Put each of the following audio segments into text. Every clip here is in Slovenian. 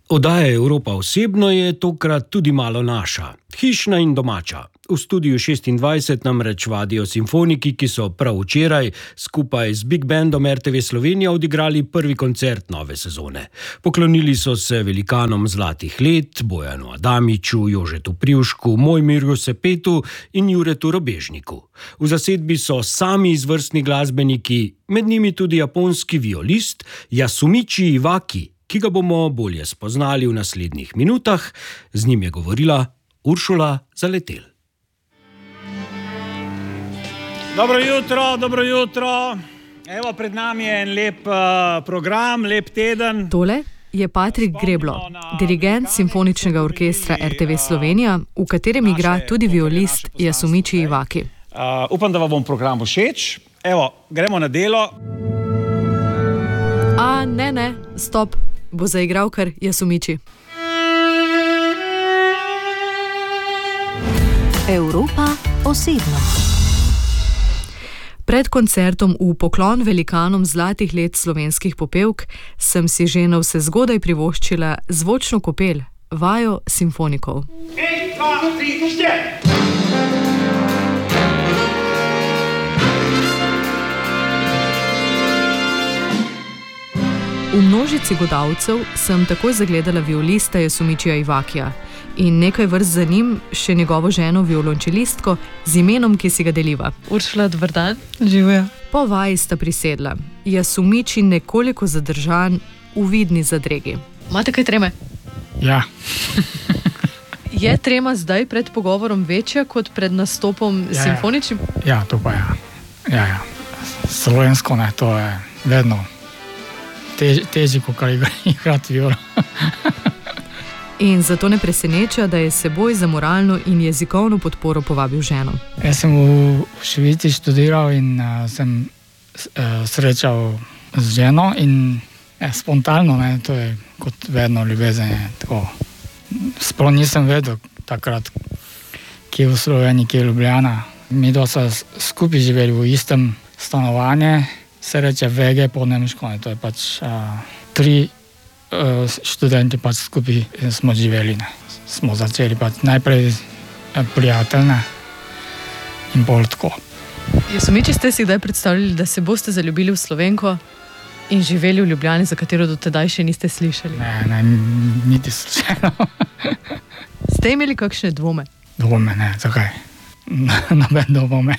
Oddaja Evropa osebno je tokrat tudi malo naša, hišna in domača. V studiu 26 namreč vadijo simfoniki, ki so prav včeraj skupaj z Big Bandom RTV Slovenija odigrali prvi koncert nove sezone. Poklonili so se velikanom zlatih let, Bojanu Adamiču, Jožetu Privšku, Mojmirju Sepetu in Juretu Robežniku. V zasedbi so sami izvrstni glasbeniki, med njimi tudi japonski violist Yasumichi Iwaki, ki ga bomo bolje spoznali v naslednjih minutah. Z njim je govorila Uršula Zaletel. Dobro jutro. Evo, pred nami je en lep program, lep teden. Tole je Patrik Greblo, dirigent Simfoničnega orkestra RTV Slovenija, v katerem igra tudi violist Yasumichi Iwaki. Upam, da vam bom program všeč. Evo, gremo na delo. Ne, stop, bo zaigral kar Yasumichi. Evropa osebno. Pred koncertom v poklon velikanom zlatih let slovenskih popevk sem si že navsezgodaj privoščila zvočno kopel, vajo simfonikov. 1, 2, 3, 4! V množici godalcev sem takoj zagledala violista Yasumichija Iwakija in nekaj vrst za njim še njegovo ženo violončelistko z imenom, ki si ga deliva. Uršula, dober dan. Živijo. Po vaji sta prisedla. Yasumichi nekoliko zadržan, v vidni zadregi. Imate kaj treme? Ja. Je trema zdaj pred pogovorom večja kot pred nastopom simfoničnim? Ja, to pa ja. Ja. Slovensko ne, to je vedno težje, kot igrati violo. In zato ne preseneča, da je seboj za moralno in jezikovno podporo povabil ženo. Jaz sem v Švici študiral in sem srečal z ženo in spontano, ne, to je kot vedno ljubezen. Sploh nisem vedel takrat, kje v Sloveniji, kje je Ljubljana. Mi dva sva skupaj živeli v istem stanovanju, se reče VG po nemško, to je pač 3 študenti pač skupaj smo živeli. Smo začeli pač najprej prijateljne in bolj tako. Yasumichi, ste si kdaj predstavljali, da se boste zaljubili v Slovenko in živeli v Ljubljani, za katero do tedaj še niste slišali? Ne, niti slučajno. Ste imeli kakšne dvome? Dvome, ne, zakaj? Noben dvome.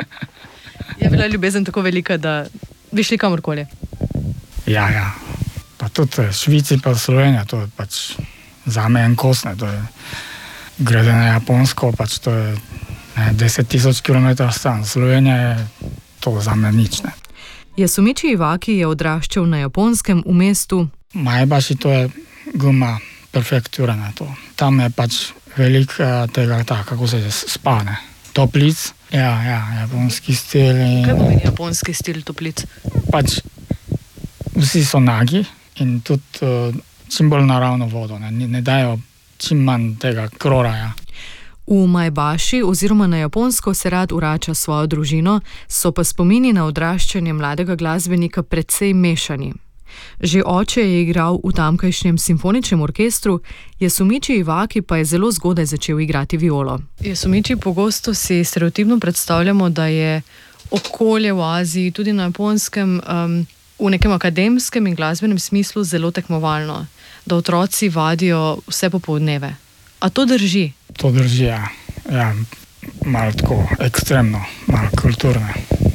Je bila ljubezen tako velika, da bi šli kamorkoli? Ja. Pa tudi Švici pa Slovenija, to je pač za me en kos, to je glede na Japonsko, pač to je 10,000 km stran. Slovenija je to za me nič, ne. Yasumichi Iwaki je odraščal na Japonskem v mestu Maebashi, to je Gunma prefektura, to. Tam je pač veliko tega, kako se spane. Toplic, ja, japonski stil. Kaj pomeni japonski stil toplic? Pač vsi so nagi in tudi čim bolj naravno vodo, ne dajo čim manj tega kloraja. V Maebashi oziroma na Japonsko se rad vrača svojo družino, so pa spomini na odraščanje mladega glasbenika precej mešani. Že oče je igral v tamkajšnjem simfoničnem orkestru, Yasumichi Iwaki pa je zelo zgodaj začel igrati violo. Yasumichi, pogosto si stereotipno predstavljamo, da je okolje v Aziji, tudi na Japonskem, v nekem akademskem in glasbenem smislu zelo tekmovalno, da otroci vadijo vse popoldneve. A to drži? To drži, ja. Malo tako ekstremno, malo kulturno.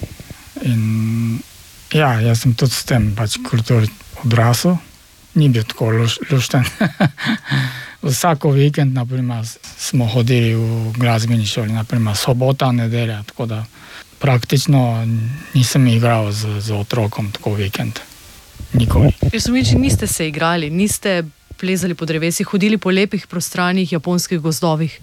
In ja, jaz sem tudi s tem pač kulturi odrasel. Ni bil tako lušten. Vsako vikend, naprimer, smo hodili v glasbeni šoli, naprimer sobota, nedelja, tako da praktično nisem igral z otrokom tako vikend. Nikoli. Yasumichi, niste se igrali, niste plezali po drevesih, hodili po lepih prostranih japonskih gozdovih?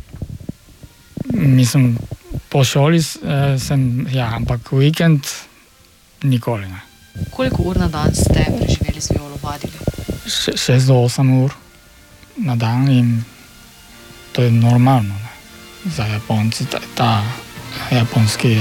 Mislim, po šoli sem, ampak vikend nikoli ne. Koliko ur na dan ste preživeli z violo, vadili? 6 do 8 ur na dan in to je normalno, ne. Za Japonci, ta japonski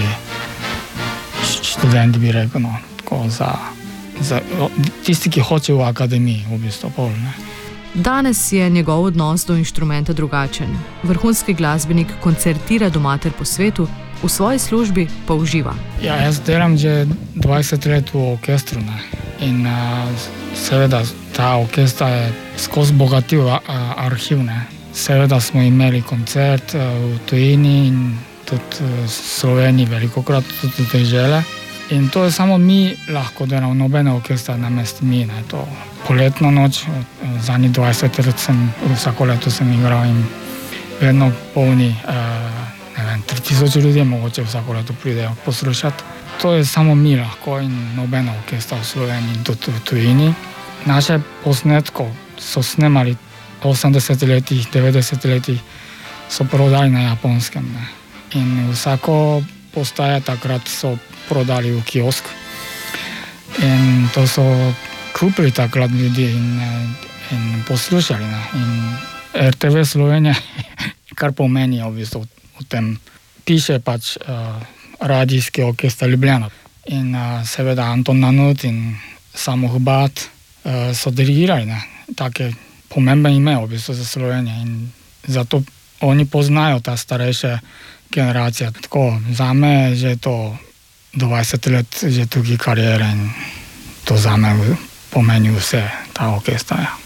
študenti bi rekel, tako za tisti, ki hoče v akademiji, v bistvu pol, ne. Danes je njegov odnos do inštrumenta drugačen. Vrhunski glasbenik koncertira doma ter po svetu, v svoji službi pa uživa. Ja, jaz delam že 20 let v orkestru, ne? In seveda ta orkestra je skozi bogatil arhiv, ne? Seveda smo imeli koncert v tujini in tudi v Sloveniji velikokrat tudi v dežele. In to je samo mi lahko delamo, nobene orkestra namesto mi, ne? To poletno noč, zadnjih 20 let vsako leto sem igral in vedno polni, 3000 ljudi mogoče vsako leto pridejo poslušati. To je samo mi lahko in nobena orkestra v Sloveniji in tudi v tujini. Naše posnetko so snemali 80 letih, 90 letih, so prodali na Japonskem, ne? In vsako postaje takrat so prodali v kiosk. In to so kupili takrat ljudi in poslušali, ne? In RTV Slovenija, kar pomeni v bistvu v tem, piše pač radijski orkester Ljubljana. In seveda Anton Nanut in Samo Hbat so dirigirali, ne? Take pomembne ime v bistvu za Slovenijo in zato oni poznajo ta starejša generacija. Tako, zame je že to 20 let že tukaj karijere in to zame pomeni vse, ta orkestra. Ja.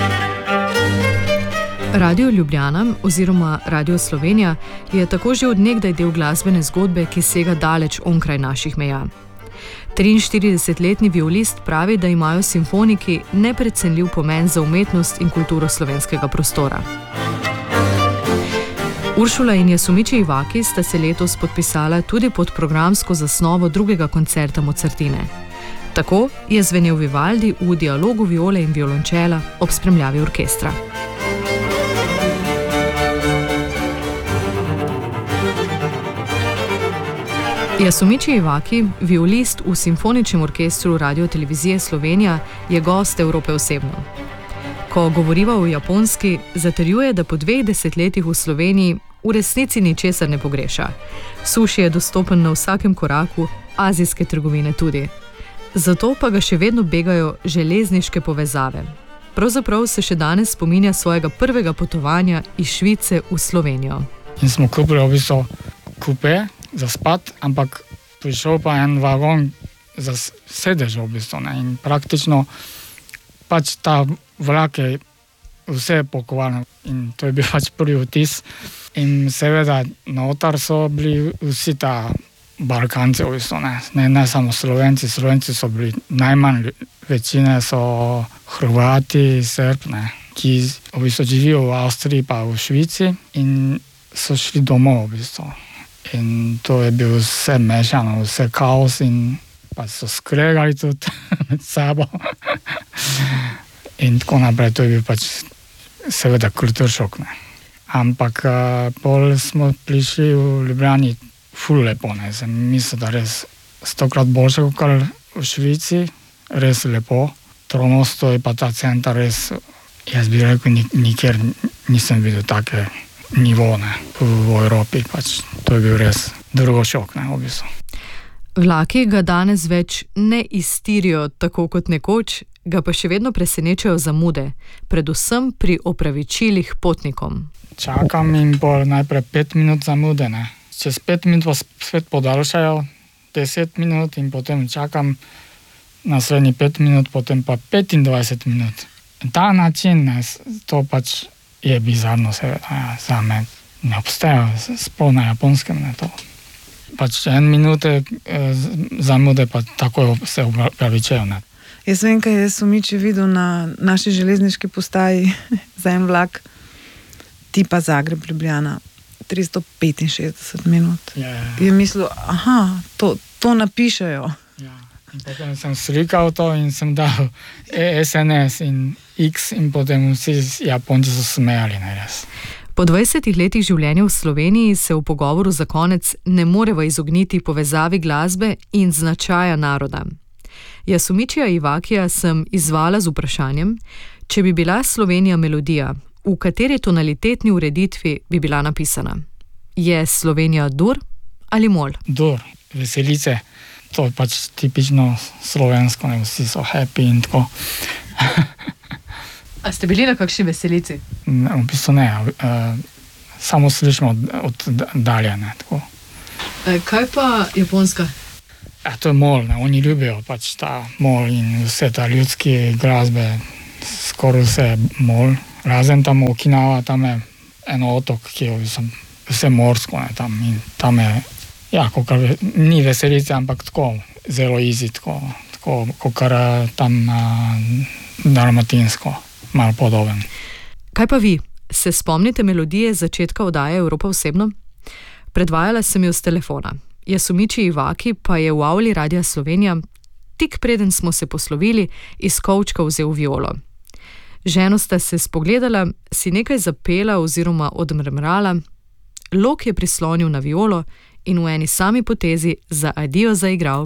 Radio Ljubljana oziroma Radio Slovenija je tako že od nekdaj del glasbene zgodbe, ki sega daleč onkraj naših meja. 43-letni violist pravi, da imajo simfoniki neprecenljiv pomen za umetnost in kulturo slovenskega prostora. Uršula in Jasumiči Ivaki sta se letos podpisala tudi pod programsko zasnovo drugega koncerta Mozartine. Tako je zvenel Vivaldi v dialogu viole in violončela ob spremljavi orkestra. Jasumiči Ivaki, violist v simfoničnem orkestru Radio-televizije Slovenija, je gost Evrope osebno. Ko govoriva o japonski, zatrjuje, da po 2 desetletjih v Sloveniji v resnici ničesar ne pogreša. Suši je dostopen na vsakem koraku, azijske trgovine tudi. Zato pa ga še vedno begajo železniške povezave. Pravzaprav se še danes spominja svojega prvega potovanja iz Švice v Slovenijo. In smo kupili v bistvu kupe za spat, ampak prišel pa en vagon za sedež v bistvu, ne? In praktično pač ta vlak je vse pokovalno in to je bil pač prvi vtis. In seveda notar so bili vsi ta Balkanci v bistvu, ne samo Slovenci. Slovenci so bili najmanj, večine so Hrvati, Srb, ne? Ki v bistvu živijo v Avstriji pa v Švici in so šli domov v bistvu. In to je bil vse mešano, vse kaos in pa so skregali tudi med sabo. In tako naprej, to je bil pač seveda kulturšok, ne. Ampak pol smo prišli v Ljubljani ful lepo, ne. Sem mislil, da res 100-krat boljše kot v Švici, res lepo. Tromosto je pa ta center res, jaz bi rekel, nikjer nisem videl take nivo, ne, v Evropi, pač to je bil res drugo šok, ne, v bistvu. Vlaki ga danes več ne iztirijo tako kot nekoč, ga pa še vedno presenečajo zamude, predvsem pri opravičilih potnikom. Čakam in pol najprej 5 minut zamude, ne. Čez 5 minut pa spet podaljšajo 10 minut in potem čakam naslednji 5 minut, potem pa 25 minut. In ta način, ne, to pač je bizarno, seveda, ja, za me ne obstaja, sploh na Japonskem, ne, to. Pač 1 minute zamude, pa tako se opravičajo, ne. Jaz vem, kaj je Sumiči videl na naši železniški postaji za en vlak, tipa Zagreb, Ljubljana, 365 minut. Je mislil, to napišejo. Ja. In potem sem slikal to in sem dal SNS in X in potem vsi Japonci so smejali, ne, res. Po 20 letih življenja v Sloveniji se v pogovoru za konec ne moreva izogniti povezavi glasbe in značaja naroda. Jasumičija Ivakija sem izzvala z vprašanjem, če bi bila Slovenija melodija, v kateri tonalitetni ureditvi bi bila napisana. Je Slovenija dur ali mol? Dur, veselice. To je pač tipično slovensko, ne, vsi so happy in tako. A ste bili na kakšni veselici? V bistvu ne, samo slišimo oddaljene. Kaj pa Japonska? To je mol, ne? Oni ljubijo pač ta mol in vse ta ljudske glasbe, skoraj vse mol. Razen tam Okinawa, tam je eno otok, ki je vse morsko, ne? Tam je, ja, ni veselice, ampak tako, zelo easy, tako kakor tam dalmatinsko, malo podoben. Kaj pa vi? Se spomnite melodije začetka oddaje Evropa osebno? Predvajala sem jo s telefona. Jasumiči Iwaki pa je v avli Radia Slovenija, tik preden smo se poslovili, iz kovčka vzel violo. Ženo sta se spogledala, si nekaj zapela oziroma odmrmrala, Lok je prislonil na violo in v eni sami potezi za adijo zaigral.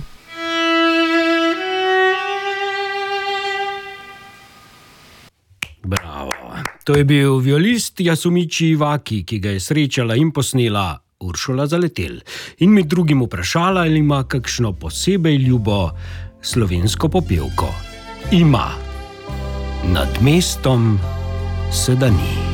Bravo. To je bil violist Jasumiči Iwaki, ki ga je srečala in posnela Uršula Zaletel. In med drugim vprašala, ali ima kakšno posebej ljubo slovensko popevko. Ima. Nad mestom sedani.